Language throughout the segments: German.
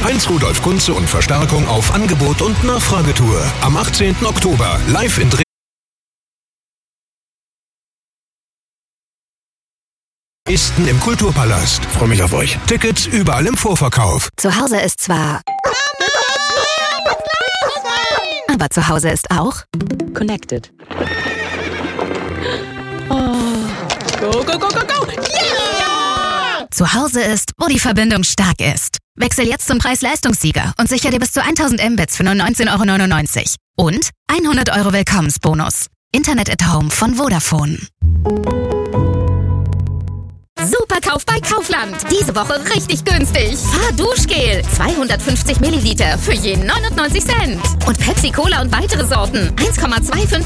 Heinz Rudolf Kunze und Verstärkung auf Angebot und Nachfragetour. Am 18. Oktober live in Dresden im Kulturpalast. Freue mich auf euch. Tickets überall im Vorverkauf. Zu Hause ist zwar... Aber zu Hause ist auch... Connected. Go, go, go, go, go! Yeah! Zu Hause ist, wo die Verbindung stark ist. Wechsel jetzt zum Preis-Leistungssieger und sichere dir bis zu 1000 Mbits für nur 19,99 € und 100 € Willkommensbonus. Internet at Home von Vodafone. Superkauf bei Kaufland. Diese Woche richtig günstig. Fahrduschgel 250 Milliliter für je 99 Cent. Und Pepsi Cola und weitere Sorten 1,25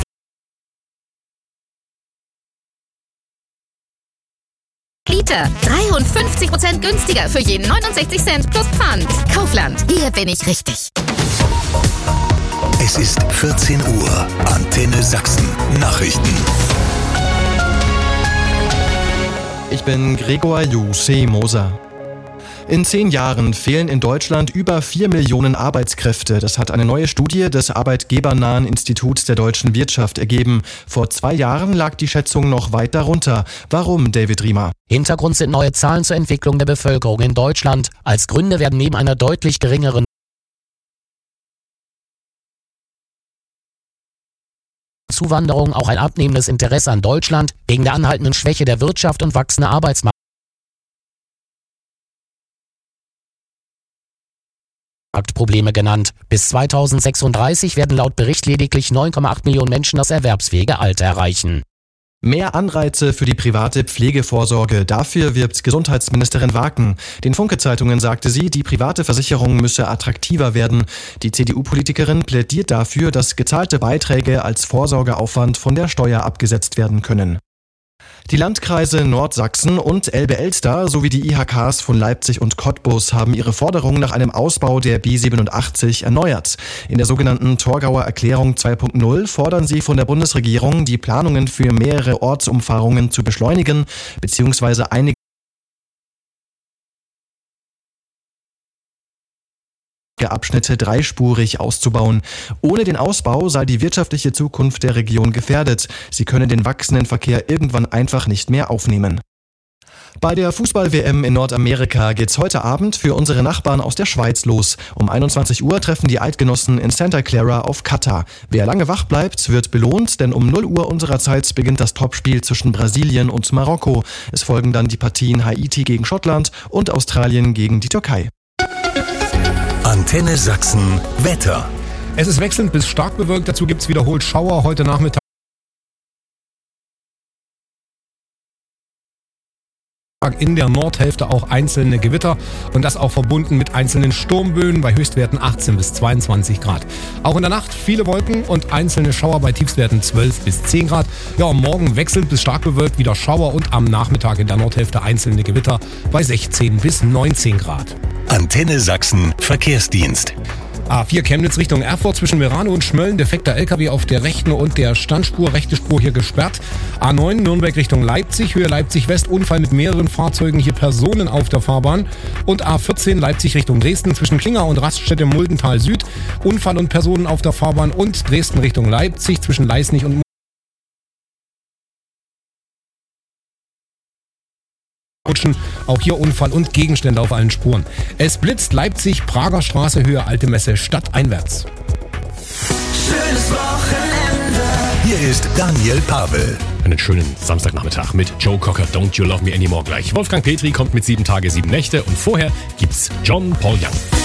Liter. 53% günstiger für je 69 Cent plus Pfand. Kaufland, hier bin ich richtig. Es ist 14 Uhr. Antenne Sachsen. Nachrichten. Ich bin Gregor Juseh-Moser. In 10 Jahren fehlen in Deutschland über 4 Millionen Arbeitskräfte. Das hat eine neue Studie des arbeitgebernahen Instituts der deutschen Wirtschaft ergeben. Vor 2 Jahren lag die Schätzung noch weit darunter. Warum, David Riemer? Hintergrund sind neue Zahlen zur Entwicklung der Bevölkerung in Deutschland. Als Gründe werden neben einer deutlich geringeren Zuwanderung auch ein abnehmendes Interesse an Deutschland wegen der anhaltenden Schwäche der Wirtschaft und wachsender Arbeitsmarktprobleme genannt. Bis 2036 werden laut Bericht lediglich 9,8 Millionen Menschen das erwerbsfähige Alter erreichen. Mehr Anreize für die private Pflegevorsorge. Dafür wirbt Gesundheitsministerin Waken. Den Funke-Zeitungen sagte sie, die private Versicherung müsse attraktiver werden. Die CDU-Politikerin plädiert dafür, dass gezahlte Beiträge als Vorsorgeaufwand von der Steuer abgesetzt werden können. Die Landkreise Nordsachsen und Elbe-Elster sowie die IHKs von Leipzig und Cottbus haben ihre Forderung nach einem Ausbau der B87 erneuert. In der sogenannten Torgauer Erklärung 2.0 fordern sie von der Bundesregierung, die Planungen für mehrere Ortsumfahrungen zu beschleunigen bzw. einige Abschnitte dreispurig auszubauen. Ohne den Ausbau sei die wirtschaftliche Zukunft der Region gefährdet. Sie könne den wachsenden Verkehr irgendwann einfach nicht mehr aufnehmen. Bei der Fußball-WM in Nordamerika geht's heute Abend für unsere Nachbarn aus der Schweiz los. Um 21 Uhr treffen die Eidgenossen in Santa Clara auf Katar. Wer lange wach bleibt, wird belohnt, denn um 0 Uhr unserer Zeit beginnt das Topspiel zwischen Brasilien und Marokko. Es folgen dann die Partien Haiti gegen Schottland und Australien gegen die Türkei. Antenne Sachsen Wetter. Es ist wechselnd bis stark bewölkt, dazu gibt es wiederholt Schauer heute Nachmittag. In der Nordhälfte auch einzelne Gewitter und das auch verbunden mit einzelnen Sturmböen bei Höchstwerten 18 bis 22 Grad. Auch in der Nacht viele Wolken und einzelne Schauer bei Tiefstwerten 12 bis 10 Grad. Ja, morgen wechselnd bis stark bewölkt wieder Schauer und am Nachmittag in der Nordhälfte einzelne Gewitter bei 16 bis 19 Grad. Antenne Sachsen Verkehrsdienst. A4 Chemnitz Richtung Erfurt zwischen Merano und Schmölln, defekter LKW auf der rechten und der Standspur, rechte Spur hier gesperrt. A9 Nürnberg Richtung Leipzig, Höhe Leipzig West, Unfall mit mehreren Fahrzeugen, hier Personen auf der Fahrbahn. Und A14 Leipzig Richtung Dresden zwischen Klinger und Raststätte Muldental Süd, Unfall und Personen auf der Fahrbahn und Dresden Richtung Leipzig zwischen Leisnig und Rutschen, auch hier Unfall und Gegenstände auf allen Spuren. Es blitzt Leipzig, Prager Straße, Höhe Alte Messe, stadteinwärts. Schönes Wochenende. Hier ist Daniel Pavel. Einen schönen Samstagnachmittag mit Joe Cocker, Don't You Love Me Anymore gleich. Wolfgang Petri kommt mit 7 Tage, 7 Nächte und vorher gibt's John Paul Young.